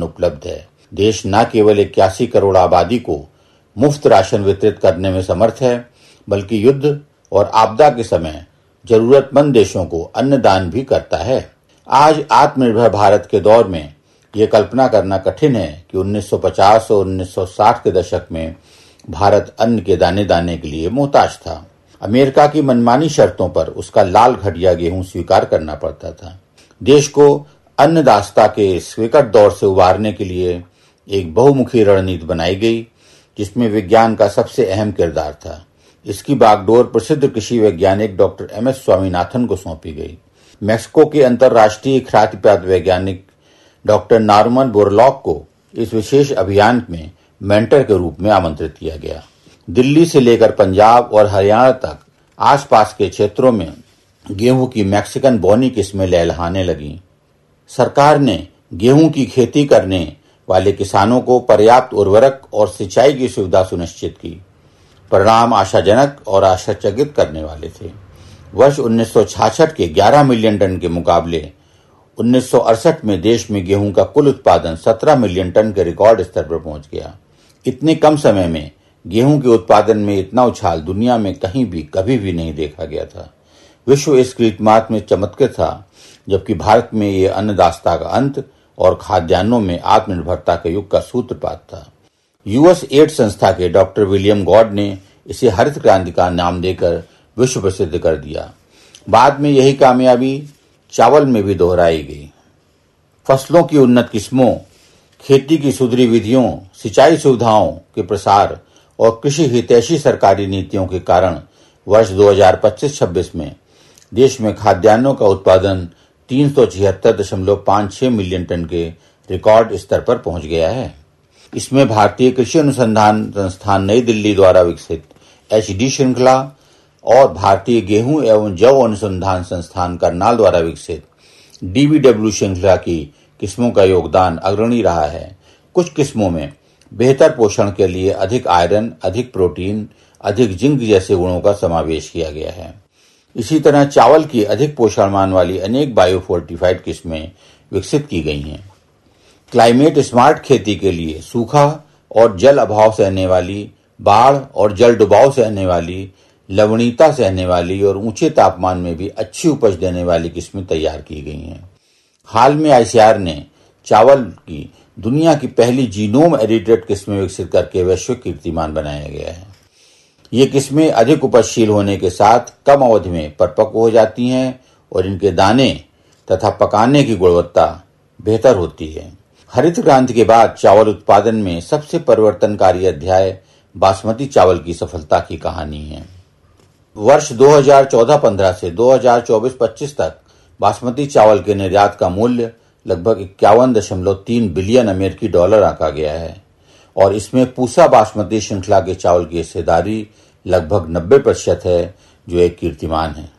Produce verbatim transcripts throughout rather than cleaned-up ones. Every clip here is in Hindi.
उपलब्ध है। देश न केवल इक्यासी करोड़ आबादी को मुफ्त राशन वितरित करने में समर्थ है, बल्कि युद्ध और आपदा के समय जरूरतमंद देशों को अन्नदान भी करता है। आज आत्मनिर्भर भारत के दौर में ये कल्पना करना कठिन है कि उन्नीस सौ पचास और उन्नीस सौ साठ के दशक में भारत अन्न के दाने दाने के लिए मोहताज था। अमेरिका की मनमानी शर्तों पर उसका लाल घटिया गेहूं स्वीकार करना पड़ता था। देश को अन्नदाता के इस विकट दौर से उबारने के लिए एक बहुमुखी रणनीति बनाई गई, जिसमें विज्ञान का सबसे अहम किरदार था। इसकी बागडोर प्रसिद्ध कृषि वैज्ञानिक डॉक्टर एम एस स्वामीनाथन को सौंपी गई। मैक्सिको के अंतर्राष्ट्रीय ख्याति प्राप्त वैज्ञानिक डॉक्टर नॉर्मन बोरलॉग को इस विशेष अभियान में मेंटर के रूप में आमंत्रित किया गया। दिल्ली से लेकर पंजाब और हरियाणा तक आसपास के क्षेत्रों में गेहूं की मैक्सिकन बोनी किस्में लहलहाने लगीं। सरकार ने गेहूं की खेती करने वाले किसानों को पर्याप्त उर्वरक और सिंचाई की सुविधा सुनिश्चित की। परिणाम आशाजनक और आश्चर्यचकित करने वाले थे। वर्ष उन्नीस सौ छियासठ के ग्यारह मिलियन टन के मुकाबले उन्नीस सौ अड़सठ में देश में गेहूं का कुल उत्पादन सत्रह मिलियन टन के रिकॉर्ड स्तर पर पहुंच गया। इतने कम समय में गेहूं के उत्पादन में इतना उछाल दुनिया में कहीं भी कभी भी नहीं देखा गया था। विश्व इस कीर्तिमान में चमत्कृत था, जबकि भारत में ये अन्नदाता का अंत और खाद्यान्नों में आत्मनिर्भरता के युग का सूत्रपात था। यूएस एड संस्था के डॉक्टर विलियम गॉड ने इसे हरित क्रांति का नाम देकर विश्व प्रसिद्ध कर दिया। बाद में यही कामयाबी चावल में भी दोहराई गई। फसलों की उन्नत किस्मों, खेती की सुधरी विधियों, सिंचाई सुविधाओं के प्रसार और कृषि हितैषी सरकारी नीतियों के कारण वर्ष दो हज़ार पच्चीस छब्बीस में देश में खाद्यान्नों का उत्पादन तीन सौ छिहत्तर दशमलव पाँच छह मिलियन टन के रिकॉर्ड स्तर पर पहुंच गया है। इसमें भारतीय कृषि अनुसंधान संस्थान नई दिल्ली द्वारा विकसित एच डी श्रृंखला और भारतीय गेहूं एवं जौ अनुसंधान संस्थान करनाल द्वारा विकसित डी बी डब्ल्यू श्रृंखला की किस्मों का योगदान अग्रणी रहा है। कुछ किस्मों में बेहतर पोषण के लिए अधिक आयरन, अधिक प्रोटीन, अधिक जिंक जैसे गुणों का समावेश किया गया है। इसी तरह चावल की अधिक पोषण मान वाली अनेक बायोफोर्टिफाइड किस्में विकसित की गई हैं। क्लाइमेट स्मार्ट खेती के लिए सूखा और जल अभाव सहने वाली, बाढ़ और जल डुबाव सहने वाली, लवणीयता सहने वाली और ऊंचे तापमान में भी अच्छी उपज देने वाली किस्में तैयार की गई हैं। हाल में आईसीएआर ने चावल की दुनिया की पहली जीनोम एडिटेड किस्में विकसित करके वैश्विक कीर्तिमान बनाया गया है। ये किस्में अधिक उपजशील होने के साथ कम अवधि में परिपक्व हो जाती हैं और इनके दाने तथा पकाने की गुणवत्ता बेहतर होती है। हरित क्रांति के बाद चावल उत्पादन में सबसे परिवर्तनकारी अध्याय बासमती चावल की सफलता की कहानी है। वर्ष दो हज़ार चौदह पंद्रह से दो हज़ार चौबीस पच्चीस तक बासमती चावल के निर्यात का मूल्य लगभग इक्यावन दशमलव तीन बिलियन अमेरिकी डॉलर आंका गया है और इसमें पूसा बासमती श्रृंखला के चावल की हिस्सेदारी लगभग नब्बे प्रतिशत है, जो एक कीर्तिमान है।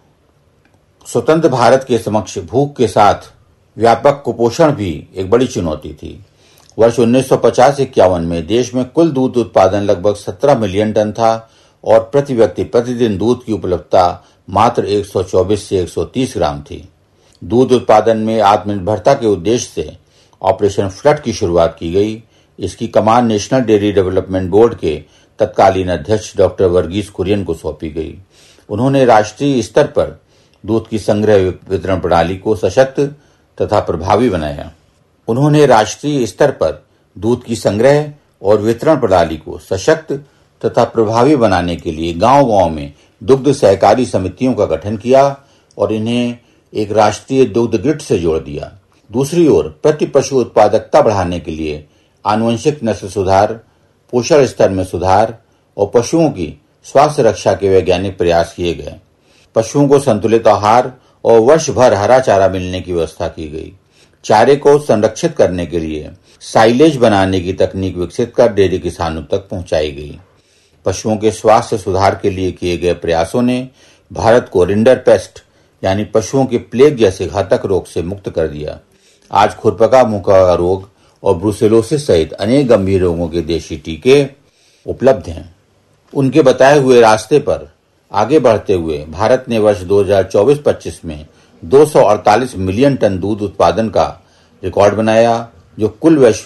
स्वतंत्र भारत के समक्ष भूख के साथ व्यापक कुपोषण भी एक बड़ी चुनौती थी। वर्ष उन्नीस सौ पचास इक्यावन में देश में कुल दूध उत्पादन लगभग सत्रह मिलियन टन था और प्रति व्यक्ति प्रतिदिन दूध की उपलब्धता मात्र एक सौ चौबीस से एक सौ तीस ग्राम थी। दूध उत्पादन में आत्मनिर्भरता के उद्देश्य से ऑपरेशन फ्लड की शुरुआत की गई। इसकी कमान नेशनल डेयरी डेवलपमेंट बोर्ड के तत्कालीन अध्यक्ष डॉक्टर वर्गीस कुरियन को सौंपी गई। उन्होंने राष्ट्रीय स्तर पर दूध की संग्रह वितरण प्रणाली को सशक्त तथा प्रभावी बनाया। उन्होंने राष्ट्रीय स्तर पर दूध की संग्रह और वितरण प्रणाली को सशक्त तथा प्रभावी बनाने के लिए गांव-गांव में दुग्ध सहकारी समितियों का गठन किया और इन्हें एक राष्ट्रीय दुग्ध ग्रिड से जोड़ दिया। दूसरी ओर प्रति पशु उत्पादकता बढ़ाने के लिए आनुवंशिक नस्ल सुधार, पोषण स्तर में सुधार और पशुओं की स्वास्थ्य रक्षा के वैज्ञानिक प्रयास किए गए। पशुओं को संतुलित आहार और वर्ष भर हरा चारा मिलने की व्यवस्था की गई। चारे को संरक्षित करने के लिए साइलेज बनाने की तकनीक विकसित कर डेयरी किसानों तक पहुंचाई गई। पशुओं के स्वास्थ्य सुधार के लिए किए गए प्रयासों ने भारत को रिंडर पेस्ट यानी पशुओं के प्लेग जैसे घातक रोग से मुक्त कर दिया। आज खुरपका मुंह का रोग और ब्रुसेलोसिस सहित अनेक गंभीर रोगों के देशी टीके उपलब्ध हैं। उनके बताए हुए रास्ते पर आगे बढ़ते हुए भारत ने वर्ष दो हज़ार चौबीस पच्चीस में दो सौ अड़तालीस मिलियन टन दूध उत्पादन का रिकॉर्ड बनाया, जो कुल वैश्विक